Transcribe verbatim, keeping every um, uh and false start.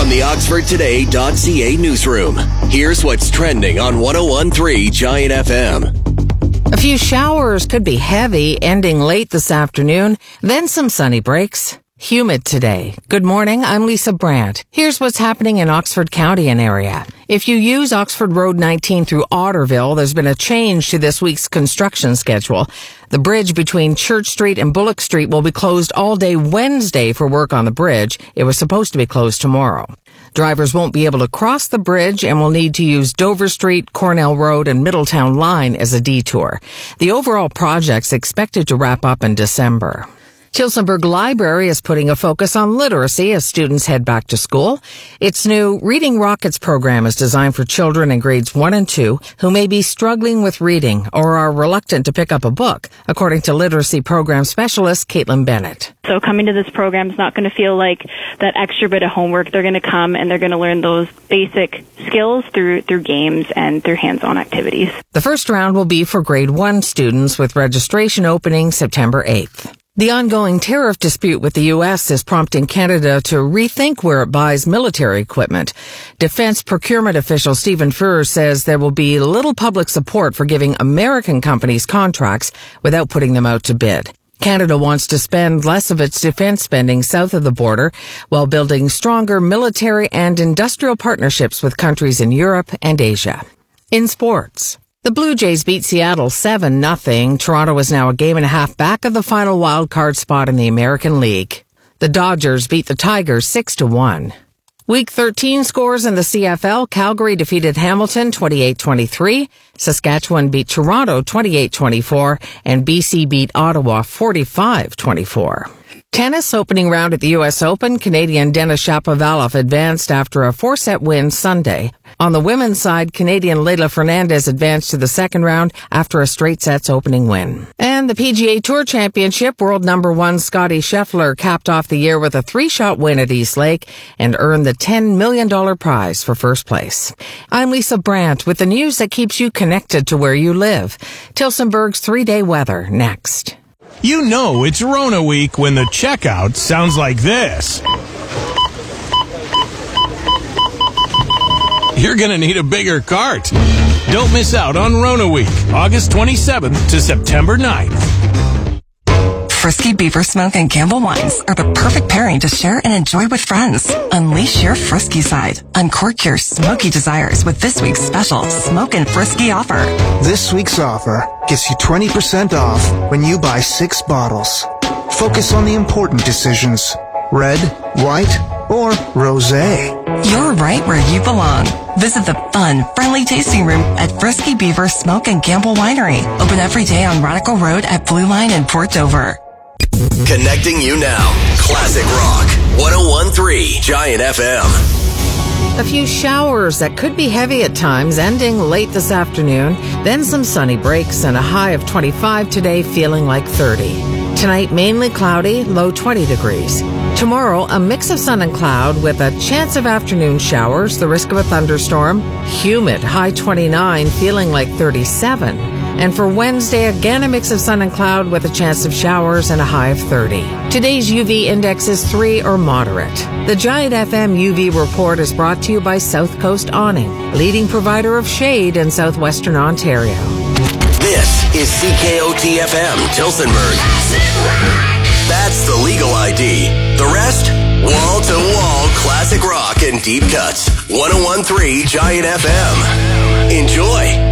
from the Oxford Today dot C A newsroom. Here's what's trending on one oh one point three Giant F M. A few showers could be heavy, ending late this afternoon, then some sunny breaks. Humid today. Good morning, I'm Lisa Brandt. Here's what's happening in Oxford County and area. If you use Oxford Road nineteen through Otterville, there's been a change to this week's construction schedule. The bridge between Church Street and Bullock Street will be closed all day Wednesday for work on the bridge. It was supposed to be closed tomorrow. Drivers won't be able to cross the bridge and will need to use Dover Street, Cornell Road, and Middletown Line as a detour. The overall project's expected to wrap up in December. Tillsonburg Library is putting a focus on literacy as students head back to school. Its new Reading Rockets program is designed for children in grades one and two who may be struggling with reading or are reluctant to pick up a book, according to literacy program specialist Caitlin Bennett. So coming to this program is not going to feel like that extra bit of homework. They're going to come and they're going to learn those basic skills through through games and through hands-on activities. The first round will be for grade one students with registration opening September eighth. The ongoing tariff dispute with the U S is prompting Canada to rethink where it buys military equipment. Defense procurement official Stephen Furr says there will be little public support for giving American companies contracts without putting them out to bid. Canada wants to spend less of its defense spending south of the border while building stronger military and industrial partnerships with countries in Europe and Asia. In sports, the Blue Jays beat Seattle seven nothing. Toronto is now a game and a half back of the final wild card spot in the American League. The Dodgers beat the Tigers six to one. Week thirteen scores in the C F L. Calgary defeated Hamilton twenty-eight twenty-three. Saskatchewan beat Toronto twenty-eight twenty-four. And B C beat Ottawa forty-five twenty-four. Tennis opening round at the U S Open. Canadian Denis Shapovalov advanced after a four-set win Sunday. On the women's side, Canadian Leylah Fernandez advanced to the second round after a straight sets opening win. And the P G A Tour Championship, world number one Scottie Scheffler capped off the year with a three-shot win at East Lake and earned the ten million dollars prize for first place. I'm Lisa Brandt with the news that keeps you connected to where you live. Tillsonburg's three-day weather next. You know it's Rona week when the checkout sounds like this. You're going to need a bigger cart. Don't miss out on Rona week, August twenty-seventh to September ninth. Frisky Beaver Smoke and Campbell wines are the perfect pairing to share and enjoy with friends. Unleash your frisky side. Uncork your smoky desires with this week's special Smoke and Frisky offer. This week's offer gets you twenty percent off when you buy six bottles. Focus on the important decisions. Red, white, or rosé. You're right where you belong. Visit the fun, friendly tasting room at Frisky Beaver Smoke and Campbell Winery. Open every day on Radical Road at Blue Line in Port Dover. Connecting you now. Classic Rock. one oh one point three Giant F M. A few showers that could be heavy at times, ending late this afternoon. Then some sunny breaks and a high of twenty-five today, feeling like thirty. Tonight, mainly cloudy, low twenty degrees. Tomorrow, a mix of sun and cloud with a chance of afternoon showers, the risk of a thunderstorm. Humid, high twenty-nine, feeling like thirty-seven. And for Wednesday, again a mix of sun and cloud with a chance of showers and a high of thirty. Today's U V index is three or moderate. The Giant F M U V report is brought to you by South Coast Awning, leading provider of shade in southwestern Ontario. This is C K O T F M, Tillsonburg. That's the legal I D. The rest? Wall-to-wall classic rock and deep cuts. one oh one point three Giant F M. Enjoy.